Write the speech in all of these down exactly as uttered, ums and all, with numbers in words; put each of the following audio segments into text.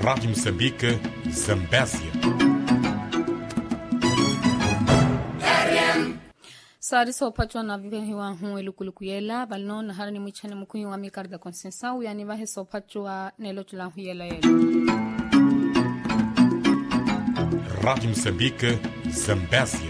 Rádio Moçambique, Zambésia. Sari so pacho na vive hiwa huwe lukulukuyela balno na harani mwichane mkuyu wa mikarda konsensa uyani vahe so pacho wa nelo tula huyela yelo. Rádio Moçambique, Zambésia.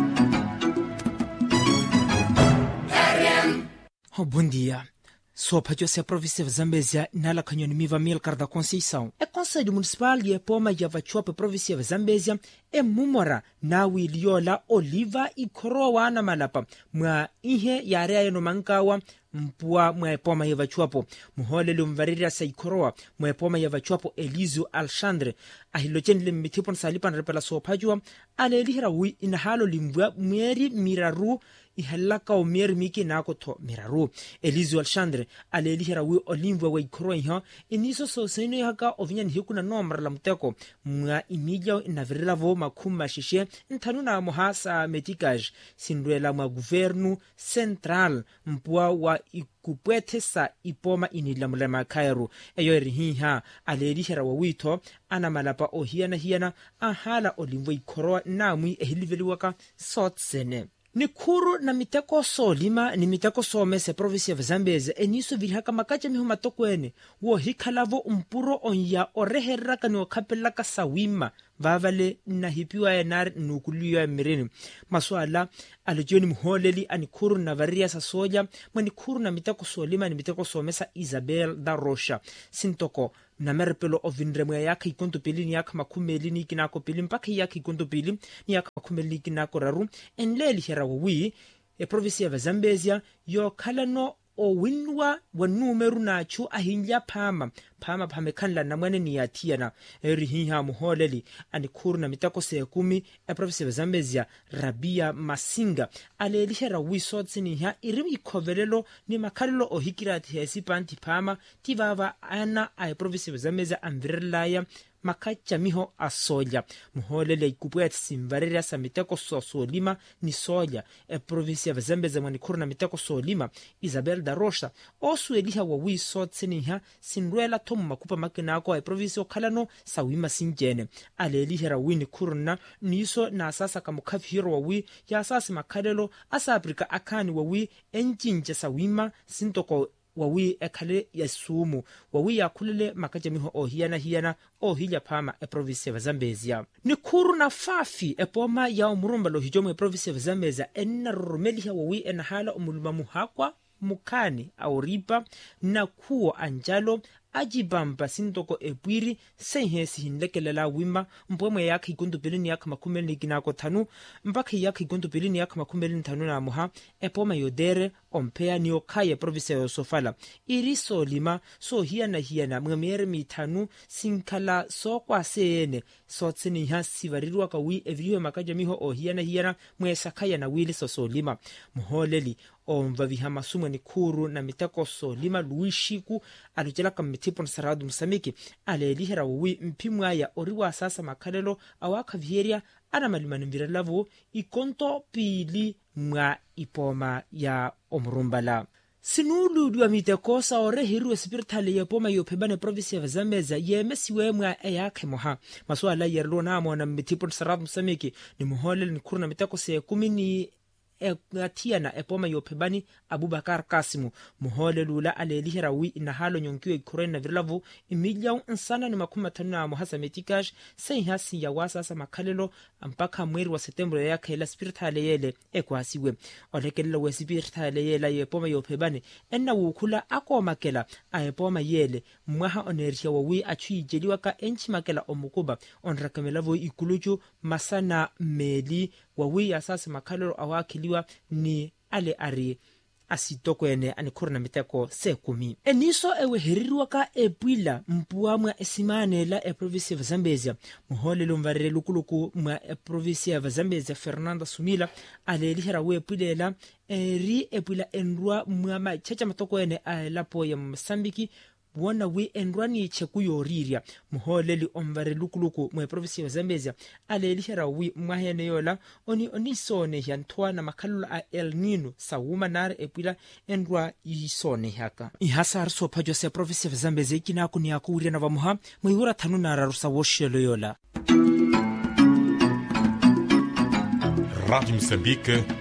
Oh, bom dia. Sou a província de Zambésia nela canhão miva mil da Conceição. É Conselho Municipal de Epoma e Avachuapa província de Zambésia é Mumora na Wiliola Oliva e Coroa na Malapa. Mwa ihe yarea no mankawa mpua mwa Epoma e Avachuapo. Muhole lumvaria sa Coroa mwa Epoma e Avachuapo Elizio Alexandre. Ahilochen limitipon salipan repela sopajua alelihira wi inahalo limbwa mweri miraru ihalaka o mer miki nako to miraru Elizio Alexandre alelihira wi olimvwa wa ikoro iha iniso so seno yaka ovinyan hikuna nomra la muteko mwa imilya inavirelavo makuma shishe ntanuna mohasa metikaj sindwela mwa governu central mpua wa ikupwethesa Ipoma inila mulema Cairo eyo rihiha alelihira wa wito ana malapa o hiana hiana ahala olimvwa ikoro namwi ehiliveliwaka sotsene ni kuru na miteko solima ni miteko somese provinsia ya Zambésia eniso vilhaka makacha miho matokwene wo hikalavo umpuro onya oreheraka ni okapelaka sawima vavale na hipiwa ya nari nukuliwa ya mirini maswala alijoni mholeli anikuru na varia sa soja mwani kuru na miteko solima ni miteko somesa Isabel da Rocha sintoko na merpelo ovinremwe yaka ikonto pili ni yaka makumeli ni kinako pili mpaka yaka ikonto pili ni yaka makumeli ni kinako raru enleli hera wawi e provinsia ya Zambésia yo kalano o winwa wa numeru nacho ahinja pama pama pame kanla na mwene ni yatiana erihiha muholeli anikuru na mitako sekumi e provinsia ya Zambésia Rabia Masinga alelihera wisotsi ni ha irimu ikovelelo ni makalilo o hikirati hesi panti pama tivava ana a provinsia ya Zambésia amvirelaya makacha miho asoja muholele ikupwet simvareria sa miteko so solima ni soja e provinsia ya Zambésia mwani kuru na miteko solima Isabel da Rocha osu eliha wa wiso tsiniha sinrwela tomu makupa makinako e provinsia okalano sawima sinjene alelihera wini kuru na niso na asasa kamukafihiro wa wi ya asasi makalelo asa Afrika akani wa wi enjinje sawima sintoko wawi ekale ya sumu wawi ya kulele makaja miho ohiana hiana ohilya pama e provinsia ya Zambésia ni kuru na fafi epoma ya umurumba lo hijomu e provinsia ya Zambésia enna rumeliha wawi enahala umuluma muhakwa mukani auripa na kuo anjalo ajibamba sintoko epwiri senhesi hinlekelela wima mpwemwe yaka ikundu pilini yaka makumeli ni kinako tanu mpaka yaka ikundu pilini yaka makumeli tanu na muha epoma yodere ompea ni okaya provinsia ya Sofala iriso lima so hiana hiana mwemere mitanu sinkala so kwa sene so tsini ha sivarirwa ka wi evriwe makaja miho o hiana hiana mwesakaya na wili so so lima muholeli omvaviha masumwe ni kuru na miteko so lima luishiku alujelaka mitipon saradu musamiki alelihera wi mpimwa ya oriwa sasa makalelo awaka vieria ana malimani mvirelavu ikonto pili mwa Ipoma ya omrumbala sinulu duwa miteko sa ore hiru espirituale ya Poma yopebane provinsia ya Zambésia yemesiwe mwa eyake moha maswala yerlo na amona mitipon saradu musamiki ni muholeli ni kuru na miteko se kumini atia na Epoma yopebani Abubakar Kasimu muhole lula alelihira wi inahalo nyonkiwe ikore na virlavu imilya nsana ni makuma tanu na muhasa metikash sei hasi ya wasa sa makalelo mpaka mweri wa September ya kaila spirituale yele ekwasiwe olekelela we spirituale yele Epoma yopebani enna wukula ako makela a Epoma yele mwaha onerisha wawi achui jeliwa ka enchi makela omukuba onrakamelavu ikuluju masana meli wawi asasi makalelo awakiliwa ni ale ari asitoko ene anikuru na miteko sekumi eniso ewe heriruwa ka epwila mpua mwa esimane la e provinsia ya Zambésia muhole lumvarere lukuluku mwa e provinsia ya Zambésia Fernanda Sumila alelihera we epwilela eri epwila enrua mwa machacha matoko ene lapo ya Msambiki buona wi enrwani cheku yoriria muholeli omvare lukuluku mwe provinsi ya Zambezia alelihera wi mwahene yola oni onisone ya ntwana makhalula a El Nino sawuma nare epwila enrwa isone haka ihasa arso phajo se provinsi ya Zambezia kina kuni akuria na vamuha mwihura thanu nara rusa woshelo yola. Rádio Moçambique,